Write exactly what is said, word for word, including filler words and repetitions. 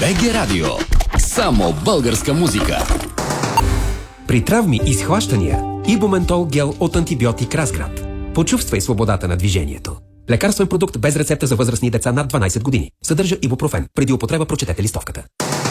БГ Радио. Само българска музика. При травми и схващания Ибументол гел от антибиотик Разград. Почувствай свободата на движението. Лекарствен продукт без рецепта за възрастни деца над дванайсет години. Съдържа ибупрофен. Преди употреба прочетете листовката.